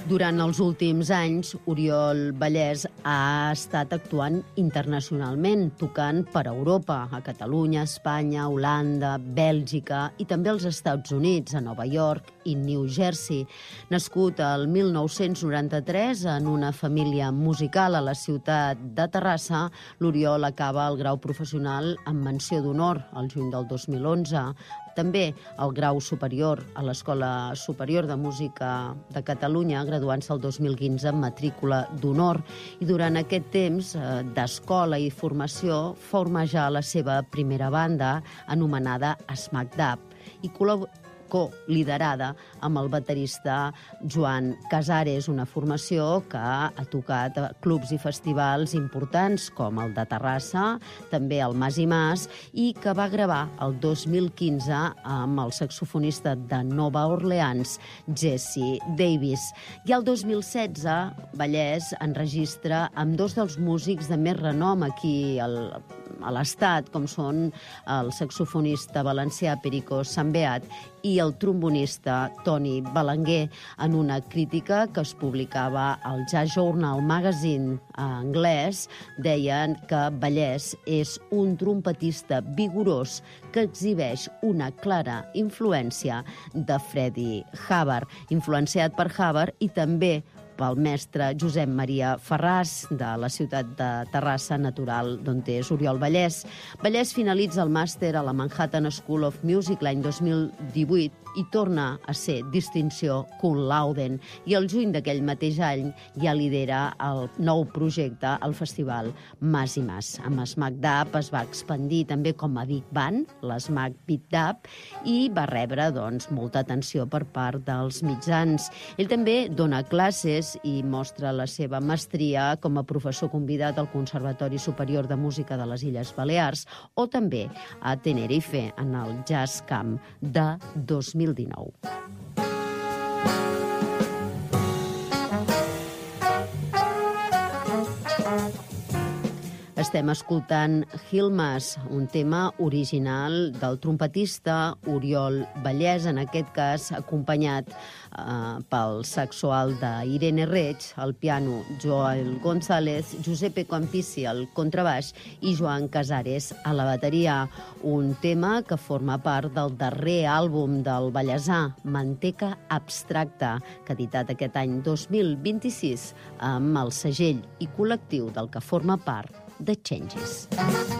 Durant els últims anys, Oriol Vallès ha estat actuant internacionalment, tocant per Europa, a Catalunya, Espanya, Holanda, Bèlgica i també als Estats Units, a Nova York i New Jersey. Nascut el 1993 en una família musical a la ciutat de Terrassa, l'Oriol acaba el grau professional amb menció d'honor al juny del 2011. També el grau superior a l'Escola Superior de Música de Catalunya, graduant-se el 2015 amb matrícula d'honor. I durant aquest temps d'escola i formació forma ja la seva primera banda, anomenada SmackDab, i co-liderada amb el baterista Joan Casares, una formació que ha tocat a clubs i festivals importants com el de Terrassa, també el Mas i Mas, i que va gravar el 2015 amb el saxofonista de Nova Orleans, Jesse Davis. I el 2016, Vallès enregistra amb dos dels músics de més renom aquí a l'estat, com són el saxofonista valencià Perico Sambeat i el trombonista Toni Belenguer, en una crítica que es publicava al Jazz Journal Magazine anglès. Deien que Vallès és un trompetista vigorós que exhibeix una clara influència de Freddie Hubbard, influenciat per Hubbard i també pel mestre Josep Maria Ferràs, de la ciutat de Terrassa, natural d'on és Oriol Vallès. Vallès finalitza el màster a la Manhattan School of Music l'any 2018 i torna a ser distinció cum laude. I el juny d'aquell mateix any ja lidera el nou projecte al festival Mas i Mas. Amb SmackDab es va expandir també com a Big Band, l'Smack Beat Dab, i va rebre molta atenció per part dels mitjans. Ell també dona classes i mostra la seva mestria com a professor convidat al Conservatori Superior de Música de les Illes Balears o també a Tenerife, en el Jazz Camp de 2019. Estem escoltant Hilmas, un tema original del trompetista Oriol Vallès, en aquest cas acompanyat pel saxo alt d'Irene Reig, al piano Joel González, Giuseppe Campisi al contrabaix i Joan Casares a la bateria. Un tema que forma part del darrer àlbum del vallesà, Manteca Abstracta, que ha editat aquest any 2026 amb el segell i col·lectiu del que forma part The Changes.